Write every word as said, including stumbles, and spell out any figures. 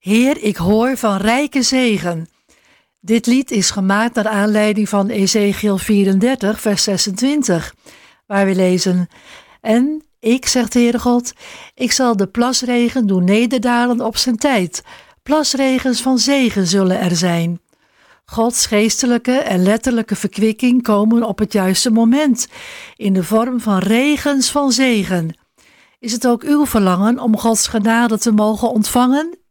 Heer, ik hoor van rijke zegen. Dit lied is gemaakt naar aanleiding van Ezechiel vierendertig, vers zesentwintig, waar we lezen: En ik, zegt de Heere God, ik zal de plasregen doen nederdalen op zijn tijd. Plasregens van zegen zullen er zijn. Gods geestelijke en letterlijke verkwikking komen op het juiste moment, in de vorm van regens van zegen. Is het ook uw verlangen om Gods genade te mogen ontvangen